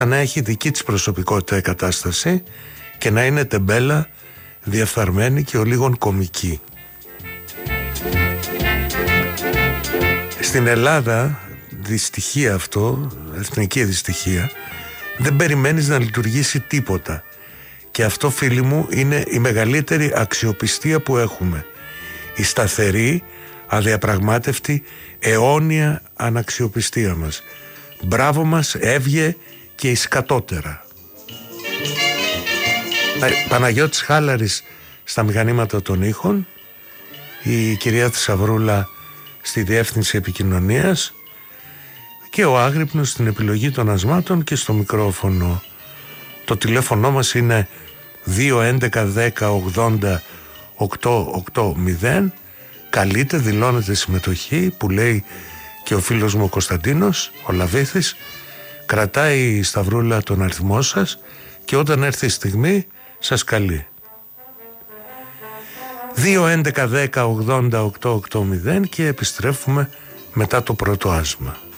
να έχει δική της προσωπικότητα η κατάσταση και να είναι τεμπέλα, διαφθαρμένη και ολίγων κομική. Στην Ελλάδα, δυστυχία αυτό, εθνική δυστυχία, δεν περιμένεις να λειτουργήσει τίποτα. Και αυτό, φίλοι μου, είναι η μεγαλύτερη αξιοπιστία που έχουμε. Η σταθερή, αδιαπραγμάτευτη, αιώνια αναξιοπιστία μας. Μπράβο μας, έβγε και η σκατότερα. Παναγιώτης Χάλαρης στα μηχανήματα των ήχων, η κυρία Θησαυρούλα στη διεύθυνση επικοινωνίας και ο Άγρυπνος στην επιλογή των ασμάτων και στο μικρόφωνο. Το τηλέφωνο μας είναι 2-11-10-80-880. Καλείτε, δηλώνετε συμμετοχή, που λέει και ο φίλος μου ο Κωνσταντίνος, ο Λαβήθης. Κρατάει η Σταυρούλα τον αριθμό σας και όταν έρθει η στιγμή σας καλεί. 2-11-10-80-880 και επιστρέφουμε μετά το πρώτο άσμα.